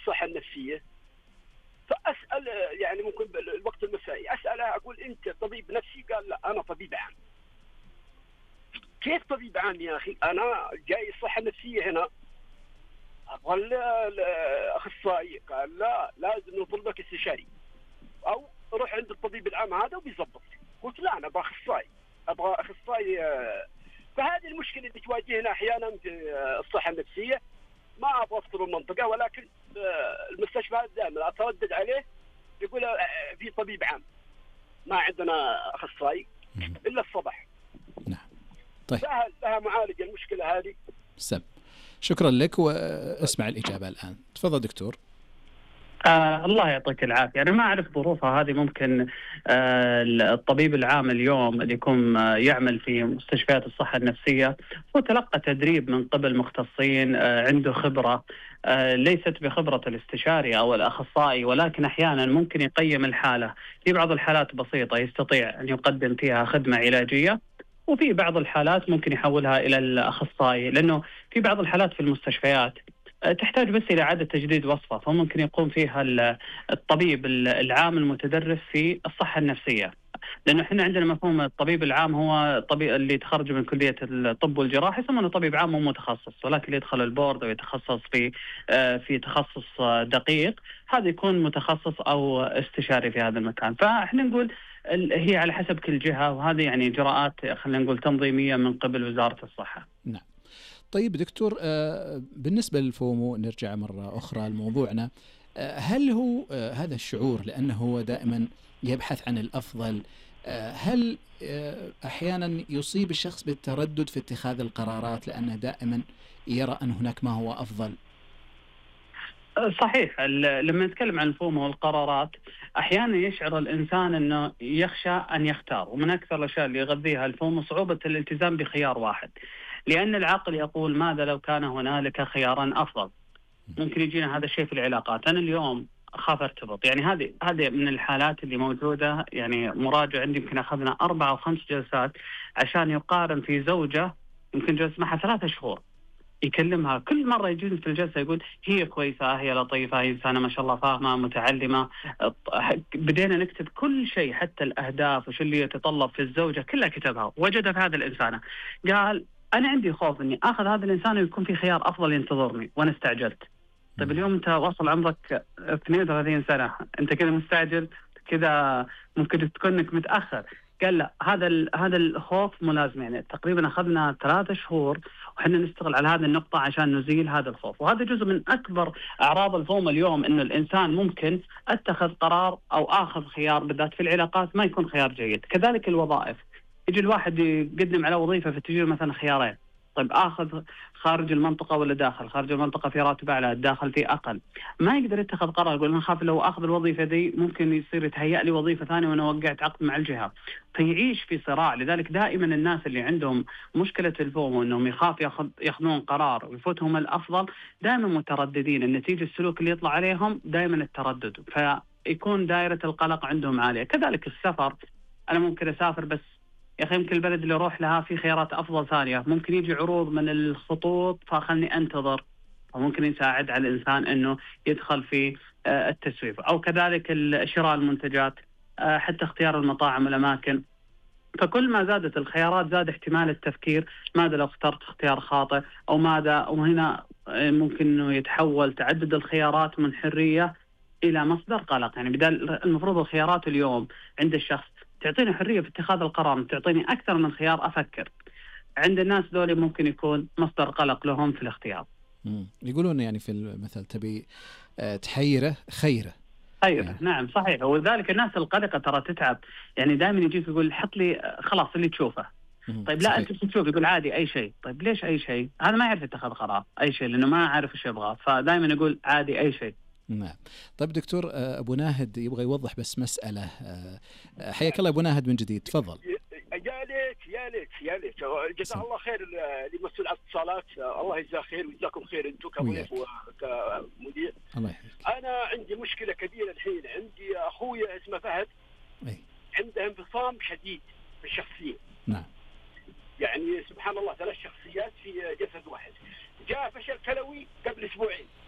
الصحة النفسية، فأسأل يعني ممكن الوقت المسائي أسأله أقول أنت طبيب نفسي؟ قال لا أنا طبيب عام. كيف طبيب عام يا أخي؟ أنا جاي الصحة النفسية هنا أبغى الأخصائي. قال لا لازم نطلب لك استشاري أو روح عند الطبيب العام هذا وبيظبط. قلت لا أنا أبغى أخصائي. فهذه المشكلة اللي تواجهنا أحيانا في الصحة النفسية. ما أبغى أذكر المنطقة، ولكن المستشفى دائما أتردد عليه يقول في طبيب عام، ما عندنا أخصائي إلا الصباح. نعم. طيب لها معالجة المشكلة هذه. شكرا لك، واسمع الإجابة الآن. تفضل دكتور. الله يعطيك العافية. أنا ما أعرف ظروفها هذه. ممكن الطبيب العام اليوم اللي يكون يعمل في مستشفيات الصحة النفسية هو تلقى تدريب من قبل مختصين، عنده خبرة ليست بخبرة الاستشاري أو الأخصائي، ولكن أحيانا ممكن يقيم الحالة. في بعض الحالات بسيطة يستطيع أن يقدم فيها خدمة علاجية، وفي بعض الحالات ممكن يحولها إلى الأخصائي، لأنه في بعض الحالات في المستشفيات تحتاج بس إلى إعادة تجديد وصفة، فممكن يقوم فيها الطبيب العام المتدرس في الصحة النفسية. لأنه إحنا عندنا مفهوم الطبيب العام هو الطبيب اللي تخرج من كلية الطب والجراحة يسمونه طبيب عام ومتخصص، ولكن اللي يدخل البورد ويتخصص في تخصص دقيق هذا يكون متخصص أو استشاري في هذا المكان. فإحنا نقول هي على حسب كل جهة، وهذه يعني إجراءات خلينا نقول تنظيمية من قبل وزارة الصحة. نعم. طيب دكتور، بالنسبة للفومو نرجع مرة أخرى لموضوعنا. هل هو هذا الشعور لأنه هو دائما يبحث عن الأفضل، هل أحيانا يصيب الشخص بالتردد في اتخاذ القرارات لأنه دائما يرى أن هناك ما هو أفضل؟ صحيح. لما نتكلم عن الفومو والقرارات أحيانا يشعر الإنسان أنه يخشى أن يختار، ومن أكثر الأشياء اللي يغذيها الفومو صعوبة الالتزام بخيار واحد، لأن العقل يقول ماذا لو كان هنالك خيارا أفضل. ممكن يجينا هذا الشيء في العلاقات. أنا اليوم أخاف أرتبط، يعني هذه من الحالات اللي موجودة. يعني مراجع عندي يمكن أخذنا 4 أو 5 جلسات عشان يقارن في زوجة يمكن جلس معها 3 شهور، يكلمها كل مرة يجي في الجلسة يقول هي كويسة، هي لطيفة، هي إنسانة ما شاء الله فاهمة متعلمة. بدينا نكتب كل شيء حتى الأهداف وش اللي يتطلب في الزوجة كلها كتبها، وجدها في هذه الإنسانة. قال أنا عندي خوف إني أخذ هذا الإنسان ويكون في خيار أفضل ينتظرني وأنا استعجلت. طيب اليوم أنت وصل عمرك 32 سنة، أنت كذا مستعجل، كذا ممكن تكونك متأخر. قال لا، هذا الخوف ملازم. يعني تقريبا أخذنا 3 شهور وحنا نشتغل على هذه النقطة عشان نزيل هذا الخوف. وهذا جزء من أكبر أعراض الفوم اليوم، إنه الإنسان ممكن أتخذ قرار أو آخذ خيار بالذات في العلاقات ما يكون خيار جيد. كذلك الوظائف، يجي الواحد يقدم على وظيفة فتجي مثلا خيارين، طيب آخذ خارج المنطقة ولا داخل؟ خارج المنطقة في راتب أعلى، الداخل في أقل. ما يقدر يتخذ قرار، يقول أنا خاف لو أخذ الوظيفة دي ممكن يصير يتهيأ لي وظيفة ثانية وأنا وقعت عقد مع الجهة، فيعيش في صراع. لذلك دائما الناس اللي عندهم مشكلة الفومو أنهم يخاف يأخذون قرار ويفوتهم الأفضل، دائما مترددين. النتيجة السلوك اللي يطلع عليهم دائما التردد، فيكون دائرة القلق عندهم عالية. كذلك السفر، أنا ممكن أسافر بس يا أخي يمكن البلد اللي أروح لها في خيارات أفضل ثانية، ممكن يجي عروض من الخطوط فخلني أنتظر، وممكن يساعد على الإنسان أنه يدخل في التسويف. أو كذلك شراء المنتجات، حتى اختيار المطاعم والأماكن. فكل ما زادت الخيارات زاد احتمال التفكير، ماذا لو اخترت اختيار خاطئ، أو ماذا، وهنا ممكن أنه يتحول تعدد الخيارات من حرية إلى مصدر قلق. يعني بدل المفروض الخيارات اليوم عند الشخص تعطيني حرية في اتخاذ القرار، تعطيني أكثر من خيار أفكر. عند الناس دول ممكن يكون مصدر قلق لهم في الاختيار. يقولون يعني في المثل تبي تحيره خيره. يعني. نعم صحيح. وذلك الناس القلقة ترى تتعب، يعني دائما يجيك يقول حط لي خلاص اللي تشوفه. طيب لا أنت تشوف، يقول عادي أي شيء. طيب ليش أي شيء؟ هذا ما يعرف يتخذ قرار أي شيء لأنه ما عارف إيش يبغى، فدائما يقول عادي أي شيء. نعم. طيب دكتور، أبو ناهد يبغى يوضح بس مسألة. حياك الله أبو ناهد من جديد، تفضل. يا ليت جزاه الله خير لمسؤول الاتصالات، الله يجزاه خير ويجزاكم خير انتم كضيف وكمدير. الله يحفظك. انا عندي مشكله كبيره الحين، عندي اخويا اسمه فهد، عنده انفصام شديد في الشخصيه. نعم. يعني سبحان الله 3 شخصيات في جسد واحد. جاء فشل كلوي قبل 2 أسبوع،